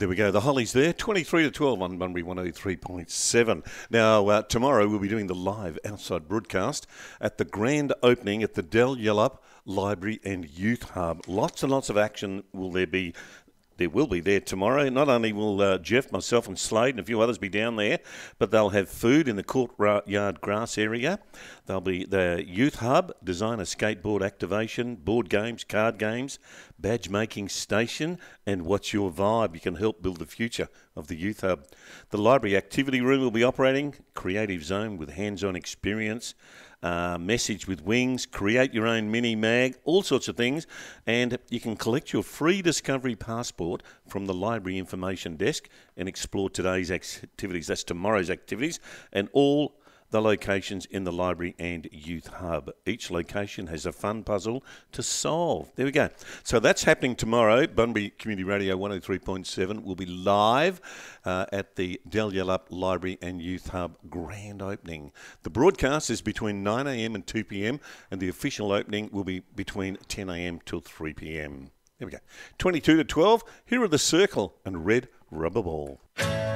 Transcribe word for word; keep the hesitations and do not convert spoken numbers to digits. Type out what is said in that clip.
There we go. The Hollies there, twenty-three to twelve on Bunbury one oh three point seven. Now, uh, tomorrow we'll be doing the live outside broadcast at the grand opening at the Del Yullup Library and Youth Hub. Lots and lots of action will there be. There will be there tomorrow. Not only will uh, Jeff, myself and Slade and a few others be down there, but they'll have food in the courtyard grass area. There'll be the Youth Hub, designer skateboard activation, board games, card games, badge making station, and What's Your Vibe? You can help build the future of the Youth Hub. The library activity room will be operating, creative zone with hands-on experience, Uh, message with wings, create your own mini mag, all sorts of things. And you can collect your free Discovery Passport from the Library Information Desk and explore today's activities. That's tomorrow's activities and all the locations in the Library and Youth Hub. Each location has a fun puzzle to solve. There we go. So that's happening tomorrow. Bunbury Community Radio one oh three point seven will be live uh, at the Del Yullup Library and Youth Hub grand opening. The broadcast is between nine a.m. and two p.m. and the official opening will be between ten a.m. till three p.m. There we go. twenty-two to twelve. Here are The Circle and Red Rubber Ball.